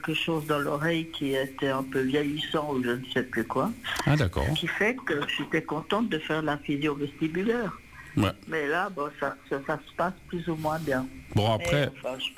quelque chose dans l'oreille qui était un peu vieillissant ou je ne sais plus quoi. Ah, d'accord. Ce qui fait que j'étais contente de faire la physio vestibulaire. Ouais. Mais là, bon, ça se passe plus ou moins bien. Bon, après, Mais, enfin,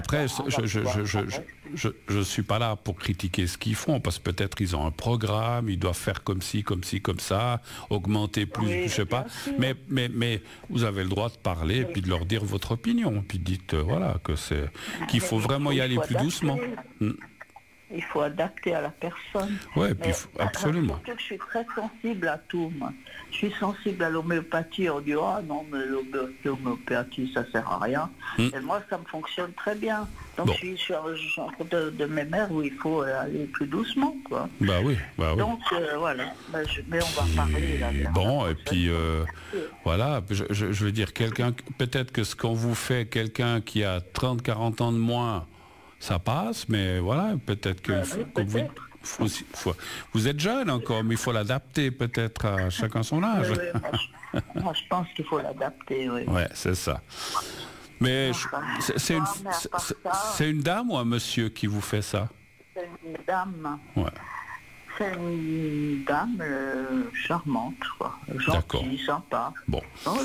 je suis pas là pour critiquer ce qu'ils font, parce que peut-être ils ont un programme, ils doivent faire comme ci, comme ça, augmenter plus, oui, je sais pas. Mais vous avez le droit de parler et puis de leur dire votre opinion. Puis dites, voilà, qu'il faut vraiment y aller plus doucement. Il faut adapter à la personne. Oui, puis absolument. Je suis très sensible à tout, moi. Je suis sensible à l'homéopathie. On dit, ah non, mais l'homéopathie, ça sert à rien. Et moi, ça me fonctionne très bien. Donc, je suis en train de mes mères où il faut aller plus doucement, quoi. Bah oui. Donc, voilà. Mais on va parler, là. Bon, et puis, voilà, je veux dire, peut-être que ce qu'on vous fait, quelqu'un qui a 30, 40 ans de moins, ça passe, mais voilà, peut-être que vous êtes jeune encore, mais il faut l'adapter peut-être à chacun son âge. Moi, je pense qu'il faut l'adapter, oui. Ouais, c'est ça. Mais c'est une dame ou un monsieur qui vous fait ça? C'est une dame. Ouais. C'est une dame charmante, quoi. Gentille, sympa. Bon.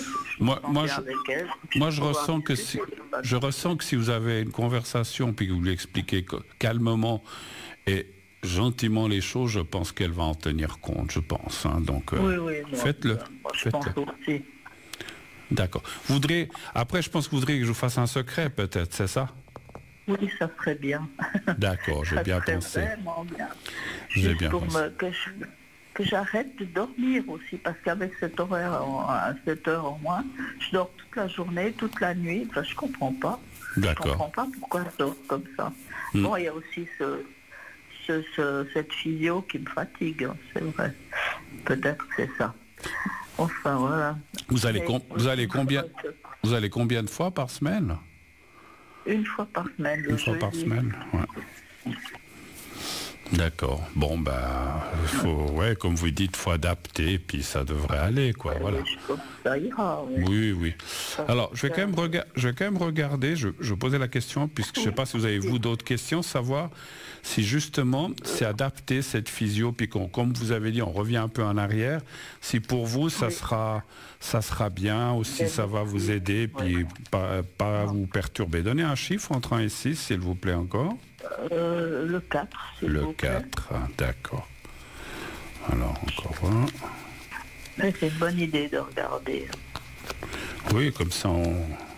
Je ressens que si vous avez une conversation puis que vous lui expliquez calmement et gentiment les choses, je pense qu'elle va en tenir compte, je pense. Hein. Donc, faites-le. Je pense aussi. D'accord. Après, je pense que vous voudriez que je vous fasse un secret, peut-être, c'est ça? Oui, ça serait bien. D'accord, j'ai bien pensé. Vraiment bien. J'ai bien pensé. Que j'arrête de dormir aussi, parce qu'avec cet horaire à 7 heures au moins, je dors toute la journée, toute la nuit. Enfin, je comprends pas. D'accord. Je comprends pas pourquoi je dors comme ça. Bon, il y a aussi cette physio qui me fatigue, hein, c'est vrai. Peut-être que c'est ça. Enfin, voilà. Vous allez combien de fois par semaine? Une fois par semaine. Une fois par semaine, ouais. D'accord. Bon, il faut, comme vous dites, il faut adapter, puis ça devrait aller, quoi. Voilà. Ça ira, oui. Alors, je vais quand même regarder, je posais la question, puisque je ne sais pas si vous avez, d'autres questions, savoir si justement c'est adapté, cette physio, puis comme vous avez dit, on revient un peu en arrière, si pour vous, ça sera bien, ou si ça va vous aider, puis pas vous perturber. Donnez un chiffre entre 1 et 6, s'il vous plaît, encore. Le 4. Le 4, d'accord. Alors, encore un. C'est une bonne idée de regarder. Oui, comme ça,